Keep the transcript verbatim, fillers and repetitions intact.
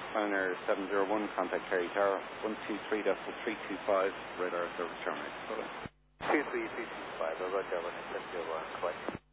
Pioneer seven zero one, contact Kerry Tower, one two three point three two five, radar service terminated. two three three two five, I'll roger, one seven zero one, correct.